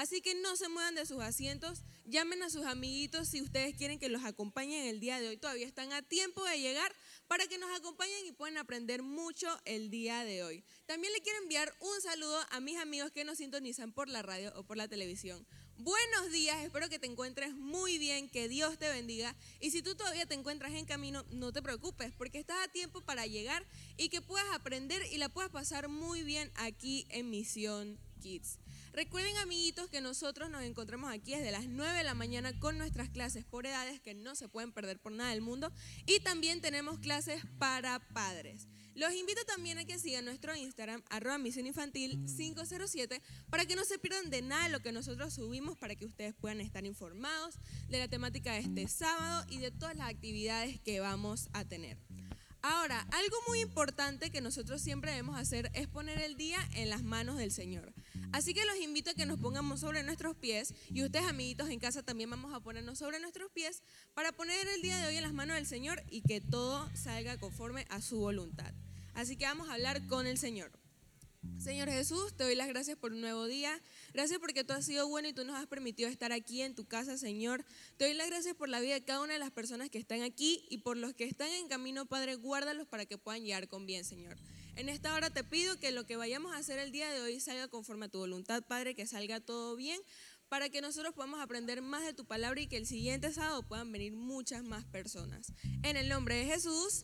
Así que no se muevan de sus asientos, llamen a sus amiguitos si ustedes quieren que los acompañen el día de hoy. Todavía están a tiempo de llegar para que nos acompañen y puedan aprender mucho el día de hoy. También le quiero enviar un saludo a mis amigos que nos sintonizan por la radio o por la televisión. Buenos días, espero que te encuentres muy bien, que Dios te bendiga. Y si tú todavía te encuentras en camino, no te preocupes, porque estás a tiempo para llegar y que puedas aprender y la puedas pasar muy bien aquí en Misión Kids. Recuerden, amiguitos, que nosotros nos encontramos aquí desde las 9 de la mañana con nuestras clases por edades que no se pueden perder por nada del mundo, y también tenemos clases para padres. Los invito también a que sigan nuestro Instagram, @misioninfantil507, para que no se pierdan de nada de lo que nosotros subimos, para que ustedes puedan estar informados de la temática de este sábado y de todas las actividades que vamos a tener. Ahora, algo muy importante que nosotros siempre debemos hacer es poner el día en las manos del Señor. Así que los invito a que nos pongamos sobre nuestros pies, y ustedes, amiguitos, en casa también vamos a ponernos sobre nuestros pies para poner el día de hoy en las manos del Señor y que todo salga conforme a su voluntad. Así que vamos a hablar con el Señor. Señor Jesús, te doy las gracias por un nuevo día. Gracias porque tú has sido bueno y tú nos has permitido estar aquí en tu casa, Señor. Te doy las gracias por la vida de cada una de las personas que están aquí y por los que están en camino, Padre. Guárdalos para que puedan llegar con bien, Señor. En esta hora te pido que lo que vayamos a hacer el día de hoy salga conforme a tu voluntad, Padre, que salga todo bien, para que nosotros podamos aprender más de tu palabra y que el siguiente sábado puedan venir muchas más personas. En el nombre de Jesús,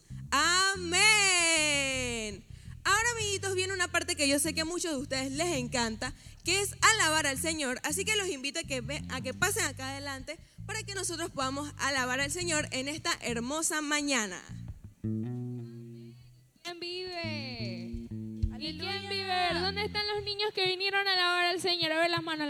amén. Ahora, amiguitos, viene una parte que yo sé que a muchos de ustedes les encanta, que es alabar al Señor. Así que los invito a que pasen acá adelante para que nosotros podamos alabar al Señor en esta hermosa mañana. ¿Quién vive? ¿Y ¡Aleluya! quién vive? ¿Dónde están los niños que vinieron a alabar al Señor? A ver las manos.